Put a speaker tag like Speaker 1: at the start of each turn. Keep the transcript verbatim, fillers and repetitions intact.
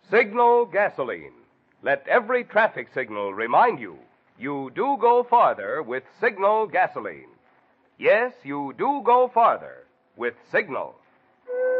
Speaker 1: Signal gasoline. Let every traffic signal remind you, you do go farther with Signal gasoline. Yes, you do go farther with Signal.